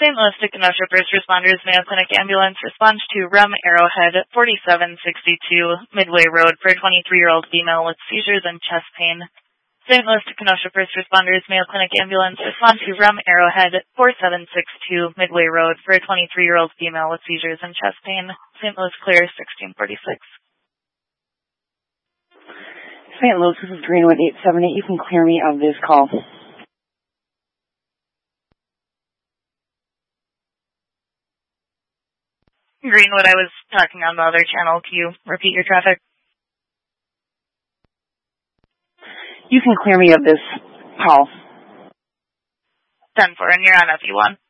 St. Louis to Kenosha First Responders Mayo Clinic Ambulance responds to REM Arrowhead 4762 Midway Road for a 23-year-old female with seizures and chest pain. St. Louis to Kenosha First Responders Mayo Clinic Ambulance responds to REM Arrowhead 4762 Midway Road for a 23-year-old female with seizures and chest pain. St. Louis clear 1646. St. Louis, this is Greenwood 878. You can clear me of this call. Greenwood, I was talking on the other channel. Can you repeat your traffic? You can clear me of this call. 10-4, and you're on FE1.